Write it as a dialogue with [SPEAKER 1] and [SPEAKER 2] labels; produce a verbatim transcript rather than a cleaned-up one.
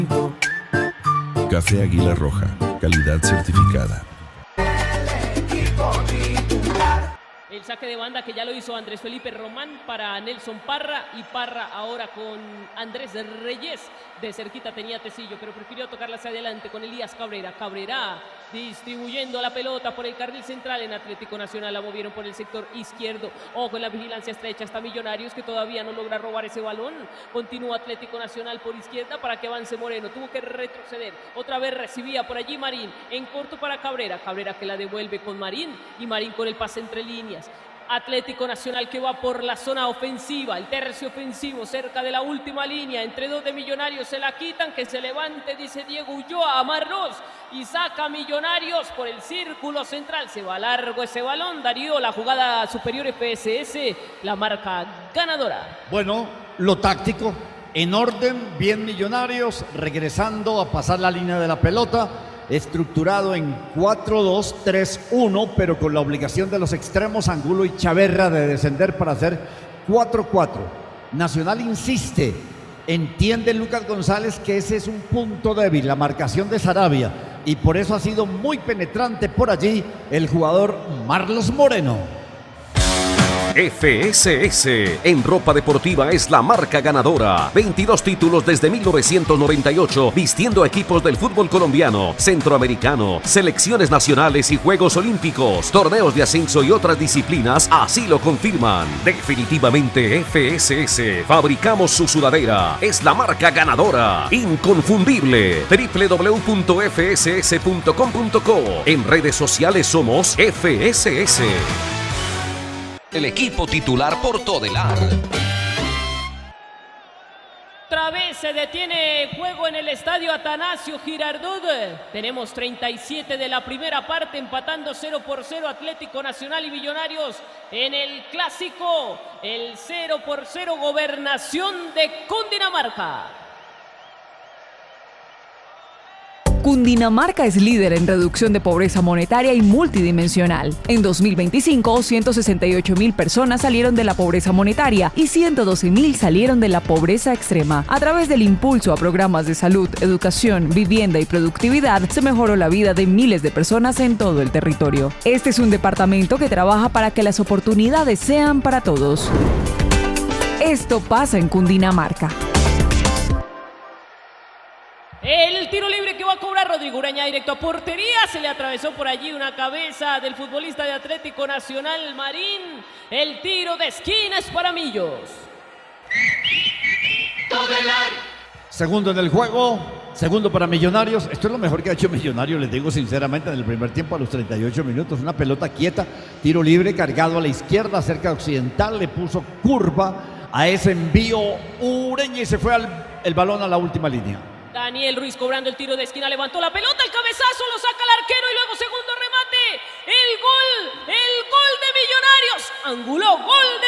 [SPEAKER 1] Café Águila Roja, calidad certificada.
[SPEAKER 2] El saque de banda que ya lo hizo Andrés Felipe Román para Nelson Parra, y Parra ahora con Andrés Reyes. De cerquita tenía Tecillo, pero prefirió tocarla hacia adelante con Elías Cabrera. Cabrera distribuyendo la pelota por el carril central en Atlético Nacional. La movieron por el sector izquierdo. Ojo en la vigilancia estrecha, está Millonarios, que todavía no logra robar ese balón. Continúa Atlético Nacional por izquierda para que avance Moreno. Tuvo que retroceder. Otra vez recibía por allí Marín. En corto para Cabrera. Cabrera que la devuelve con Marín, y Marín con el pase entre líneas. Atlético Nacional que va por la zona ofensiva, el tercio ofensivo cerca de la última línea, entre dos de Millonarios, se la quitan, que se levante, dice Diego Ulloa, amarros, y saca Millonarios por el círculo central. Se va largo ese balón, Darío, la jugada superior F S S, la marca ganadora.
[SPEAKER 3] Bueno, lo táctico, en orden, bien Millonarios, regresando a pasar la línea de la pelota, estructurado en cuatro dos tres uno, pero con la obligación de los extremos Angulo y Chaverra de descender para hacer cuatro cuatro. Nacional insiste, entiende Lucas González que ese es un punto débil, la marcación de Sarabia, y por eso ha sido muy penetrante por allí el jugador Marlos Moreno.
[SPEAKER 4] F S S en ropa deportiva es la marca ganadora. veintidós títulos desde mil novecientos noventa y ocho, vistiendo equipos del fútbol colombiano, centroamericano, selecciones nacionales y Juegos Olímpicos, torneos de ascenso y otras disciplinas así lo confirman. Definitivamente F S S, fabricamos su sudadera, es la marca ganadora, inconfundible. doble u doble u doble u punto f s s punto com punto co. En redes sociales somos F S S.
[SPEAKER 5] El equipo titular por Todelar.
[SPEAKER 2] Otra vez se detiene juego en el estadio Atanasio Girardot. Tenemos treinta y siete de la primera parte, empatando cero por cero Atlético Nacional y Millonarios en el clásico. El cero por cero Gobernación de Cundinamarca.
[SPEAKER 6] Cundinamarca es líder en reducción de pobreza monetaria y multidimensional. En dos mil veinticinco, ciento sesenta y ocho mil personas salieron de la pobreza monetaria y ciento doce mil salieron de la pobreza extrema. A través del impulso a programas de salud, educación, vivienda y productividad, se mejoró la vida de miles de personas en todo el territorio. Este es un departamento que trabaja para que las oportunidades sean para todos. Esto pasa en Cundinamarca.
[SPEAKER 2] El tiro libre que va a cobrar Rodrigo Ureña directo a portería. Se le atravesó por allí una cabeza del futbolista de Atlético Nacional, Marín. El tiro de esquina es para Millos.
[SPEAKER 3] Segundo en el juego, segundo para Millonarios. Esto es lo mejor que ha hecho Millonarios, les digo sinceramente, en el primer tiempo a los treinta y ocho minutos. Una pelota quieta, tiro libre, cargado a la izquierda, cerca de Occidental. Le puso curva a ese envío Ureña y se fue al, el balón a la última línea.
[SPEAKER 2] Daniel Ruiz cobrando el tiro de esquina, levantó la pelota, el cabezazo, lo saca el arquero y luego segundo remate. El gol, el gol de Millonarios. Angulo, gol